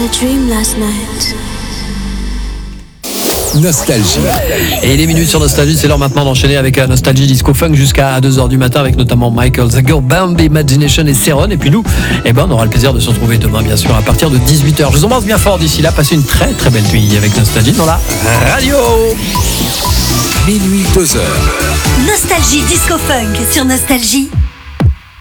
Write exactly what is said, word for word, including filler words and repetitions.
a dream last night. Nostalgie. Et les minutes sur Nostalgie, c'est l'heure maintenant d'enchaîner avec Nostalgie Disco Funk jusqu'à deux heures du matin avec notamment Michael, The Girl Band, Imagination et Céron. Et puis nous, eh ben, on aura le plaisir de se retrouver demain, bien sûr, à partir de dix-huit heures. Je vous embrasse bien fort d'ici là. Passez une très très belle nuit avec Nostalgie dans la radio. Minuit, deux heures. Nostalgie Disco Funk sur Nostalgie.